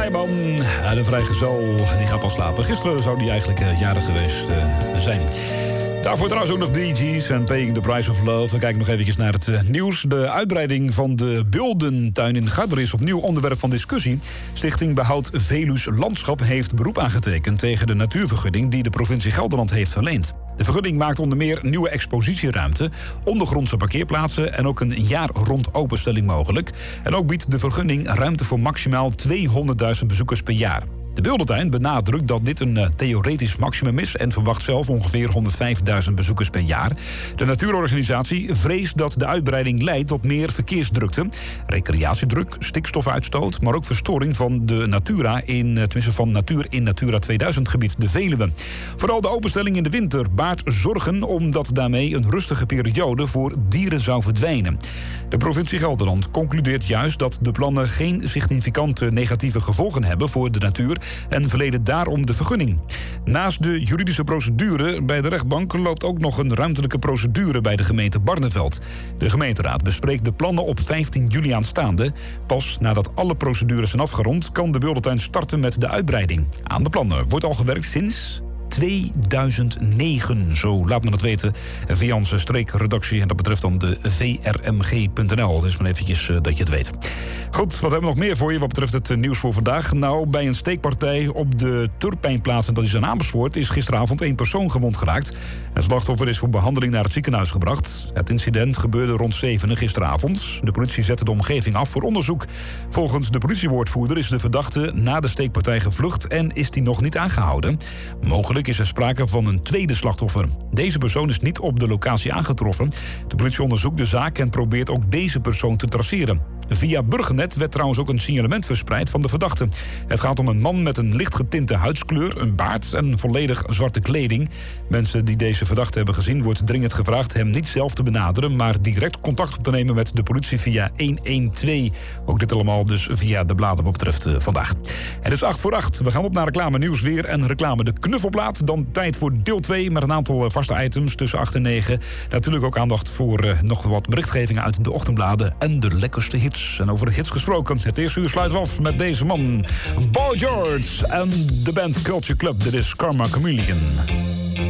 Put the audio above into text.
Nijman, de vrijgezel, die gaat pas slapen. Gisteren zou die eigenlijk jarig geweest zijn. Daarvoor trouwens ook nog Bee Gees en Paying the Price of Love. We kijken nog eventjes naar het nieuws. De uitbreiding van de Beeldentuin in Garderen is opnieuw onderwerp van discussie. Stichting Behoud Veluws Landschap heeft beroep aangetekend tegen de natuurvergunning die de provincie Gelderland heeft verleend. De vergunning maakt onder meer nieuwe expositieruimte, ondergrondse parkeerplaatsen en ook een jaar rond openstelling mogelijk. En ook biedt de vergunning ruimte voor maximaal 200.000 bezoekers per jaar. De Beeldentuin benadrukt dat dit een theoretisch maximum is en verwacht zelf ongeveer 105.000 bezoekers per jaar. De natuurorganisatie vreest dat de uitbreiding leidt tot meer verkeersdrukte, recreatiedruk, stikstofuitstoot, maar ook verstoring van de Natura van natuur in Natura 2000 gebied de Veluwe. Vooral de openstelling in de winter baart zorgen omdat daarmee een rustige periode voor dieren zou verdwijnen. De provincie Gelderland concludeert juist dat de plannen geen significante negatieve gevolgen hebben voor de natuur en verleden daarom de vergunning. Naast de juridische procedure bij de rechtbank loopt ook nog een ruimtelijke procedure bij de gemeente Barneveld. De gemeenteraad bespreekt de plannen op 15 juli aanstaande. Pas nadat alle procedures zijn afgerond kan de Beeldentuin starten met de uitbreiding. Aan de plannen wordt al gewerkt sinds 2009. Zo laat men het weten via onze streekredactie. En dat betreft dan de vrmg.nl. Dus maar eventjes dat je het weet. Goed, wat hebben we nog meer voor je wat betreft het nieuws voor vandaag? Nou, bij een steekpartij op de Turpijnplaats, en dat is in Amersfoort, is gisteravond 1 persoon gewond geraakt. Het slachtoffer is voor behandeling naar het ziekenhuis gebracht. Het incident gebeurde rond 7 gisteravond. De politie zette de omgeving af voor onderzoek. Volgens de politiewoordvoerder is de verdachte na de steekpartij gevlucht en is die nog niet aangehouden. Mogelijk is er sprake van een tweede slachtoffer. Deze persoon is niet op de locatie aangetroffen. De politie onderzoekt de zaak en probeert ook deze persoon te traceren. Via Burgernet werd trouwens ook een signalement verspreid van de verdachte. Het gaat om een man met een licht getinte huidskleur, een baard en volledig zwarte kleding. Mensen die deze verdachte hebben gezien wordt dringend gevraagd hem niet zelf te benaderen, maar direct contact op te nemen met de politie via 112. Ook dit allemaal dus via de bladen wat betreft vandaag. Het is 7:08. We gaan op naar reclame, nieuws, weer en reclame. De knuffelplaat. Dan tijd voor deel 2 met een aantal vaste items tussen 8 en 9. Natuurlijk ook aandacht voor nog wat berichtgevingen uit de ochtendbladen en de lekkerste hits. En over de hits gesproken, het eerste uur sluiten we af met deze man, Boy George en de band Culture Club. Dit is Karma Chameleon.